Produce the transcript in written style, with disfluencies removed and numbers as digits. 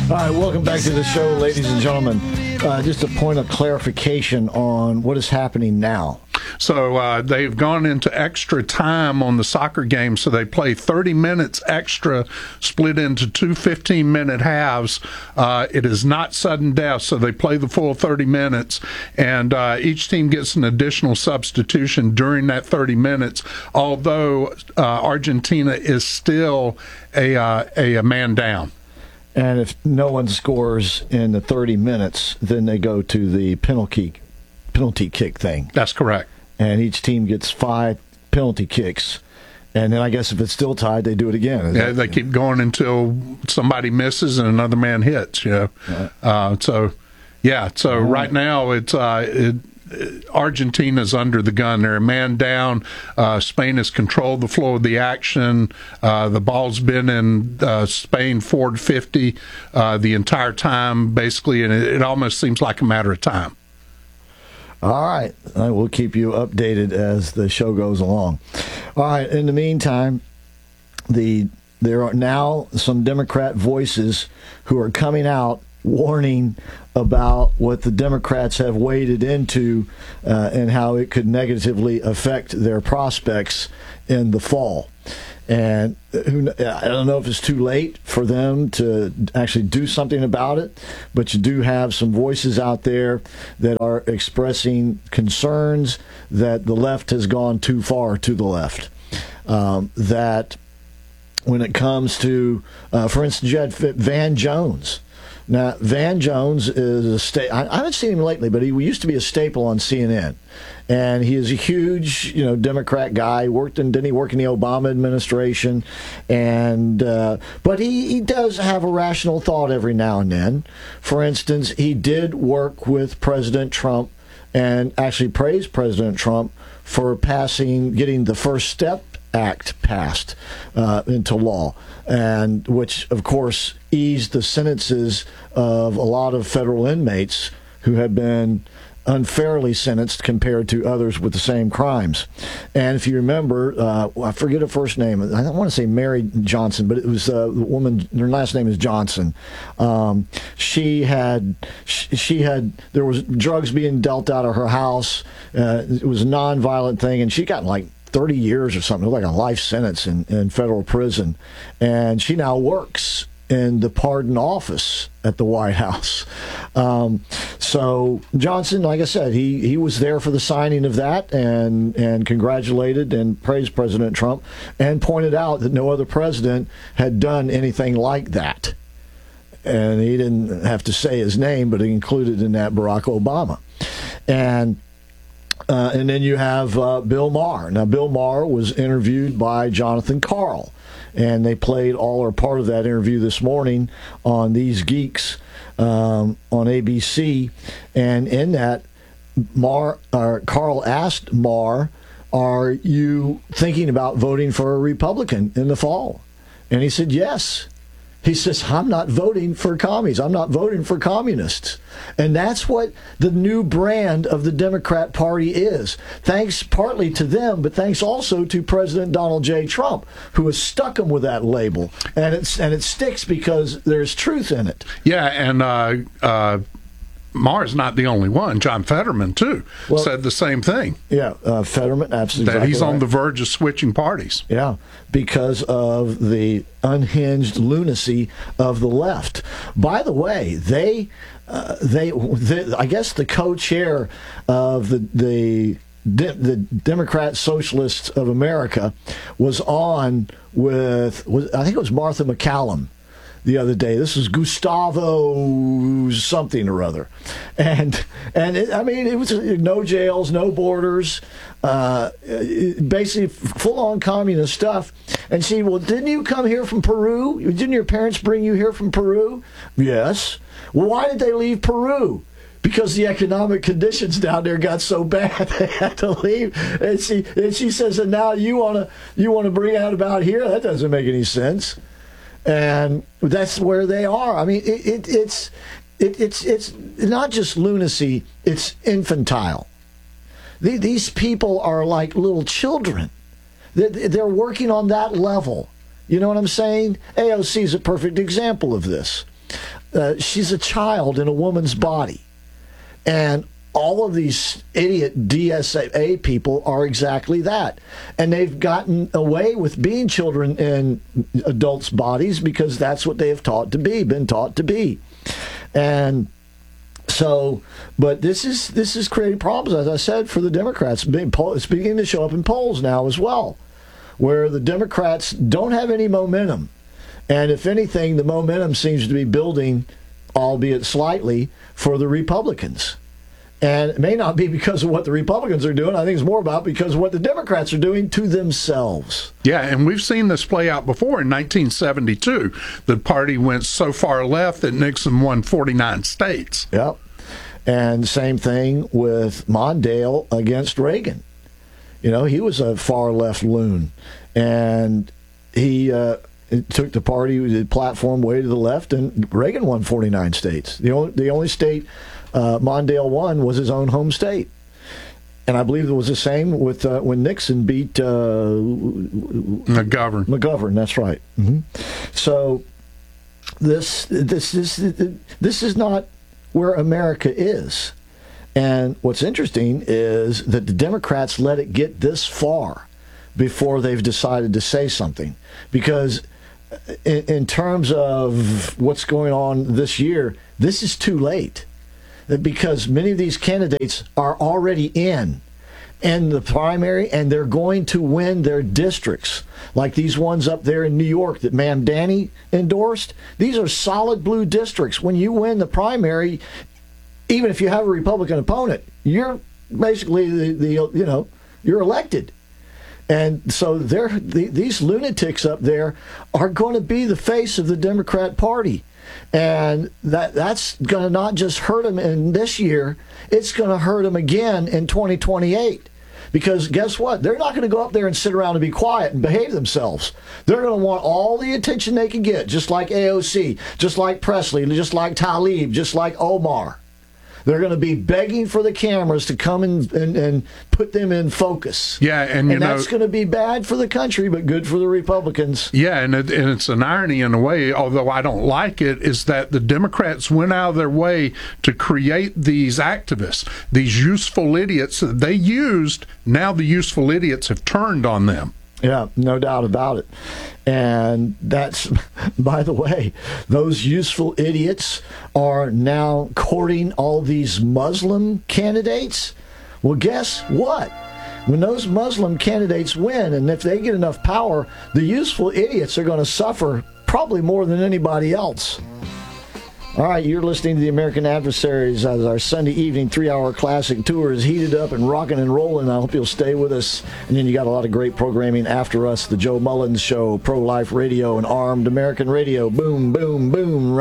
All right, welcome back to the show, ladies and gentlemen. Just a point of clarification on what is happening now. So they've gone into extra time on the soccer game, so they play 30 minutes extra, split into two 15-minute halves. It is not sudden death, so they play the full 30 minutes, and each team gets an additional substitution during that 30 minutes, although Argentina is still a man down. And if no one scores in the 30 minutes, then they go to the penalty kick thing. That's correct. And each team gets 5 penalty kicks. And then I guess if it's still tied, they do it again. Yeah, they keep going until somebody misses and another man hits. You know, so right now it's Argentina's under the gun. They're a man down. Spain has controlled the flow of the action. The ball's been in Spain forward 50 the entire time, basically, and it almost seems like a matter of time. All right. I will keep you updated as the show goes along. All right. In the meantime, there are now some Democrat voices who are coming out warning about what the Democrats have waded into and how it could negatively affect their prospects in the fall. And I don't know if it's too late for them to actually do something about it, but you do have some voices out there that are expressing concerns that the left has gone too far to the left. That when it comes to, for instance, you had Van Jones. Now, Van Jones is I haven't seen him lately, but he used to be a staple on CNN. And he is a huge, Democrat guy. Didn't he work in the Obama administration? And but he does have a rational thought every now and then. For instance, he did work with President Trump and actually praised President Trump for getting the First Step Act passed into law, and which, of course, eased the sentences of a lot of federal inmates who have been unfairly sentenced compared to others with the same crimes. And if you remember, I forget her first name. I don't want to say Mary Johnson, but it was the woman. Her last name is Johnson. She had there was drugs being dealt out of her house. It was a nonviolent thing, and she got like 30 years or something, like a life sentence in federal prison. And she now works in the pardon office at the White House. So Johnson, like I said, he was there for the signing of that and congratulated and praised President Trump and pointed out that no other president had done anything like that. And he didn't have to say his name, but he included in that Barack Obama. And then you have Bill Maher. Now, Bill Maher was interviewed by Jonathan Karl, and they played all or part of that interview this morning on These Geeks on ABC. And in that, Karl asked Maher, "Are you thinking about voting for a Republican in the fall?" And he said, "Yes." He says, "I'm not voting for commies. I'm not voting for communists." And that's what the new brand of the Democrat Party is. Thanks partly to them, but thanks also to President Donald J. Trump, who has stuck them with that label. And it sticks because there's truth in it. Yeah, and Maher's not the only one. John Fetterman, too, said the same thing. Yeah, Fetterman, absolutely. That he's on the verge of switching parties. Yeah, because of the unhinged lunacy of the left. By the way, they I guess the co-chair of the Democrat Socialists of America was on with, I think it was Martha McCallum the other day. This is Gustavo something or other. And it was no jails, no borders, basically full-on communist stuff. And she, well, didn't you come here from Peru? Didn't your parents bring you here from Peru? Yes. Well, why did they leave Peru? Because the economic conditions down there got so bad they had to leave. And she says, and now you want to bring that about here? That doesn't make any sense. And that's where they are. I mean, it's not just lunacy; it's infantile. These people are like little children. They're working on that level. You know what I'm saying? AOC is a perfect example of this. she's a child in a woman's body. And all of these idiot DSA people are exactly that. And they've gotten away with being children in adults' bodies because that's what they have been taught to be. And so, but this is creating problems, as I said, for the Democrats. It's beginning to show up in polls now as well, where the Democrats don't have any momentum. And if anything, the momentum seems to be building, albeit slightly, for the Republicans. And it may not be because of what the Republicans are doing. I think it's more about because of what the Democrats are doing to themselves. Yeah, and we've seen this play out before. In 1972, the party went so far left that Nixon won 49 states. Yep. And same thing with Mondale against Reagan. You know, he was a far left loon. And he took the party, the platform way to the left, and Reagan won 49 states. The only state Mondale won was his own home state. And I believe it was the same with when Nixon beat McGovern. That's right. Mm-hmm. So this is not where America is. And what's interesting is that the Democrats let it get this far before they've decided to say something. Because in terms of what's going on this year, this is too late. Because many of these candidates are already in the primary, and they're going to win their districts, like these ones up there in New York that Ma'am Danny endorsed. These are solid blue districts. When you win the primary, even if you have a Republican opponent, you're basically you're elected. And so these lunatics up there are going to be the face of the Democrat Party. And that's going to not just hurt them in this year, it's going to hurt them again in 2028. Because guess what? They're not going to go up there and sit around and be quiet and behave themselves. They're going to want all the attention they can get, just like AOC, just like Presley, just like Tlaib, just like Omar. They're going to be begging for the cameras to come and put them in focus. Yeah, and that's going to be bad for the country, but good for the Republicans. Yeah, and it's an irony in a way, although I don't like it, is that the Democrats went out of their way to create these activists, these useful idiots that they used. Now the useful idiots have turned on them. Yeah, no doubt about it. And that's, by the way, those useful idiots are now courting all these Muslim candidates. Well, guess what? When those Muslim candidates win, and if they get enough power, the useful idiots are going to suffer probably more than anybody else. All right, you're listening to the American Adversaries as our Sunday evening 3-hour classic tour is heated up and rocking and rolling. I hope you'll stay with us. And then you got a lot of great programming after us. The Joe Mullins Show, Pro-Life Radio, and Armed American Radio. Boom, boom, boom.